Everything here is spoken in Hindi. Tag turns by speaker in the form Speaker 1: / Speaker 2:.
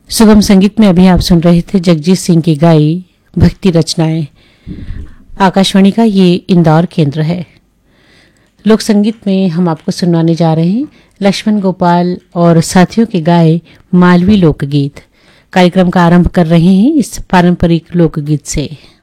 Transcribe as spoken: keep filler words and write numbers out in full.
Speaker 1: सुगम संगीत में अभी आप सुन रहे थे जगजीत सिंह की गाई भक्ति रचनाएं। आकाशवाणी का ये इंदौर केंद्र है। लोक संगीत में हम आपको सुनवाने जा रहे हैं लक्ष्मण गोपाल और साथियों के गाए मालवी लोकगीत। कार्यक्रम का आरंभ कर रहे हैं इस पारंपरिक लोकगीत से।